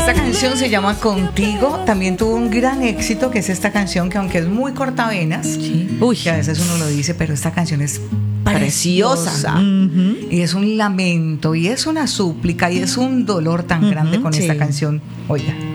Esta canción se llama Contigo. También tuvo un gran éxito, que es esta canción que aunque es muy cortavenas, Sí. Uy, que a veces uno lo dice, pero esta canción es preciosa. preciosa. Y es un lamento, y es una súplica, y es un dolor tan grande con Sí. esta canción. Oiga.